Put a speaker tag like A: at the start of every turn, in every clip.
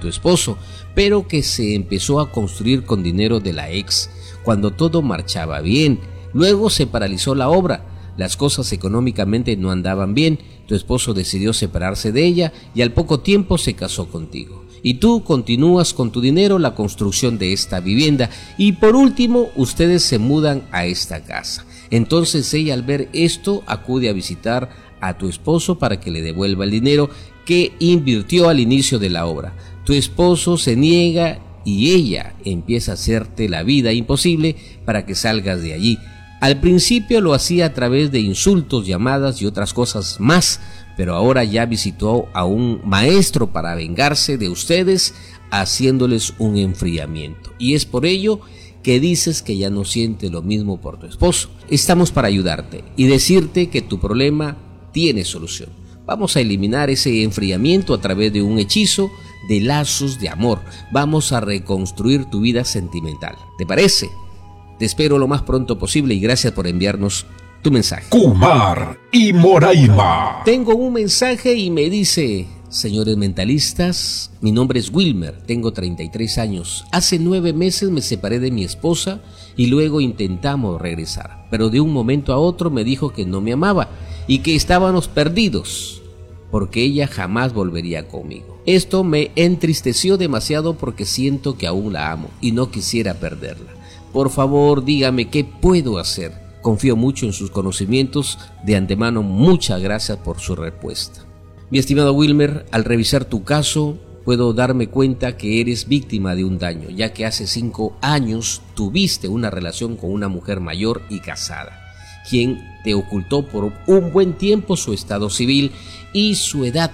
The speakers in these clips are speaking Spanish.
A: tu esposo, pero que se empezó a construir con dinero de la ex, cuando todo marchaba bien. Luego se paralizó la obra, las cosas económicamente no andaban bien, tu esposo decidió separarse de ella y al poco tiempo se casó contigo. Y tú continúas con tu dinero la construcción de esta vivienda y por último ustedes se mudan a esta casa. Entonces ella, al ver esto, acude a visitar a tu esposo para que le devuelva el dinero que invirtió al inicio de la obra. Tu esposo se niega y ella empieza a hacerte la vida imposible para que salgas de allí. Al principio lo hacía a través de insultos, llamadas y otras cosas más, pero ahora ya visitó a un maestro para vengarse de ustedes, haciéndoles un enfriamiento. Y es por ello que dices que ya no siente lo mismo por tu esposo. Estamos para ayudarte y decirte que tu problema tiene solución. Vamos a eliminar ese enfriamiento a través de un hechizo de lazos de amor. Vamos a reconstruir tu vida sentimental. ¿Te parece? Te espero lo más pronto posible y gracias por enviarnos tu mensaje.
B: Kumar y Moraima.
A: Tengo un mensaje y me dice: señores mentalistas, mi nombre es Wilmer, tengo 33 años. Hace 9 meses me separé de mi esposa y luego intentamos regresar, pero de un momento a otro me dijo que no me amaba y que estábamos perdidos, porque ella jamás volvería conmigo. Esto me entristeció demasiado porque siento que aún la amo y no quisiera perderla. Por favor, dígame qué puedo hacer. Confío mucho en sus conocimientos. De antemano, muchas gracias por su respuesta. Mi estimado Wilmer, al revisar tu caso, puedo darme cuenta que eres víctima de un daño, ya que hace 5 años tuviste una relación con una mujer mayor y casada, quien te ocultó por un buen tiempo su estado civil y su edad,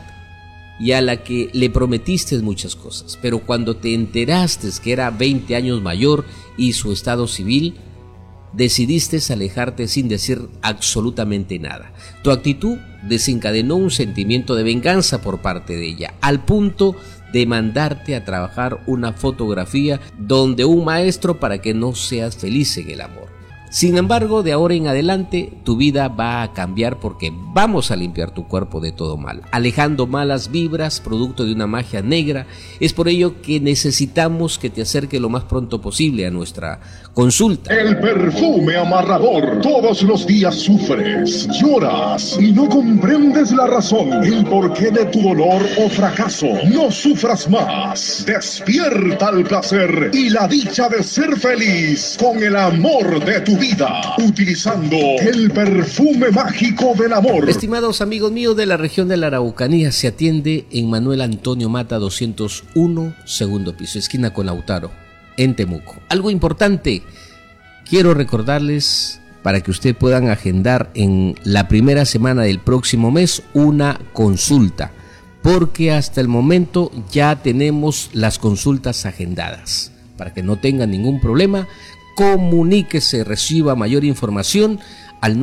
A: y a la que le prometiste muchas cosas, pero cuando te enteraste que era 20 años mayor y su estado civil, decidiste alejarte sin decir absolutamente nada. Tu actitud desencadenó un sentimiento de venganza por parte de ella, al punto de mandarte a trabajar una fotografía donde un maestro para que no seas feliz en el amor. Sin embargo, de ahora en adelante tu vida va a cambiar porque vamos a limpiar tu cuerpo de todo mal, alejando malas vibras producto de una magia negra. Es por ello que necesitamos que te acerques lo más pronto posible a nuestra consulta.
B: El perfume amarrador. Todos los días sufres, lloras y no comprendes la razón, el porqué de tu dolor o fracaso. No sufras más. Despierta el placer y la dicha de ser feliz con el amor de tu vida, utilizando el perfume mágico del amor.
A: Estimados amigos míos de la región de la Araucanía, se atiende en Manuel Antonio Mata 201, segundo piso, esquina con Lautaro, en Temuco. Algo importante, quiero recordarles para que ustedes puedan agendar en la primera semana del próximo mes una consulta, porque hasta el momento ya tenemos las consultas agendadas. Para que no tengan ningún problema, comuníquese, reciba mayor información al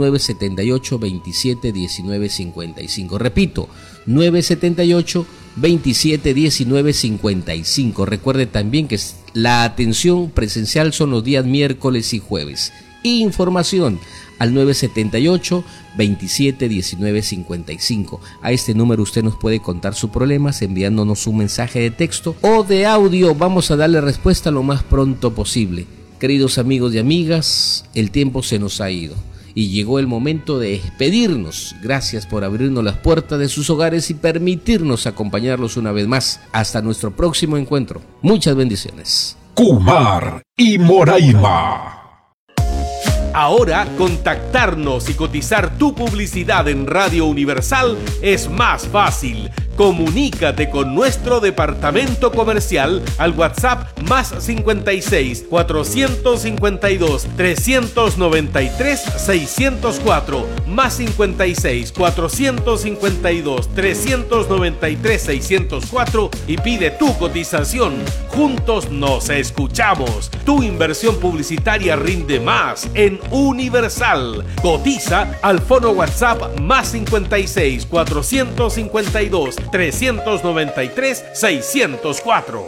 A: 978-27-19-55. Repito, 978-27-19-55. Recuerde también que la atención presencial son los días miércoles y jueves. Información al 978-27-19-55. A este número usted nos puede contar sus problemas enviándonos un mensaje de texto o de audio. Vamos a darle respuesta lo más pronto posible. Queridos amigos y amigas, el tiempo se nos ha ido y llegó el momento de despedirnos. Gracias por abrirnos las puertas de sus hogares y permitirnos acompañarlos una vez más. Hasta nuestro próximo encuentro. Muchas bendiciones.
B: Kumar y Moraima.
C: Ahora, contactarnos y cotizar tu publicidad en Radio Universal es más fácil. Comunícate con nuestro departamento comercial al WhatsApp más 56 452 393 604 más 56 452 393 604 y pide tu cotización. Juntos nos escuchamos. Tu inversión publicitaria rinde más en Universal. Cotiza al fono WhatsApp más 56 452 393 604.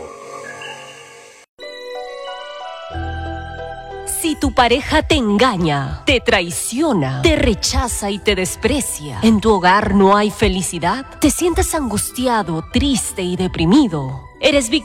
D: Si tu pareja te engaña, te traiciona, te rechaza y te desprecia, en tu hogar no hay felicidad, te sientes angustiado, triste y deprimido, eres víctima